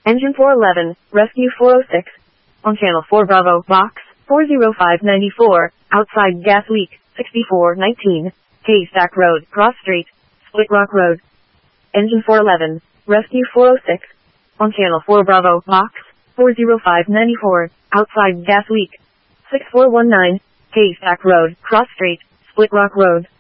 Engine 411, Rescue 406. On Channel 4 Bravo, Box 40594, outside gas leak, 6419, Haystack Road, Cross Street, Split Rock Road. Engine 411, Rescue 406. On Channel 4 Bravo, Box 40594, outside gas leak, 6419, Haystack Road, Cross Street, Split Rock Road.